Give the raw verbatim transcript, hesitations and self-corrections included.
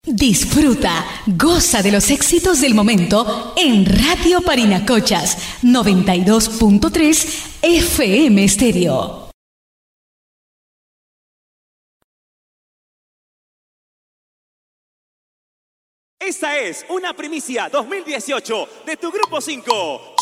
Disfruta, goza de los éxitos del momento en Radio Parinacochas noventa y dos punto tres F M Estéreo. Esta es una primicia dos mil dieciocho de tu Grupo cinco.